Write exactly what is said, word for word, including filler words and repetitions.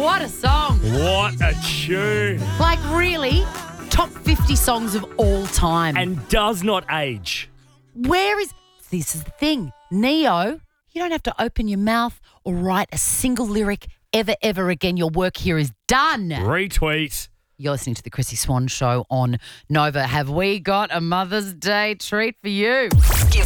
What a song. What a tune. Like, really, top fifty songs of all time. And does not age. Where is... This is the thing. Neo, you don't have to open your mouth or write a single lyric ever, ever again. Your work here is done. Retweet. You're listening to the Chrissy Swan Show on Nova. Have we got a Mother's Day treat for you?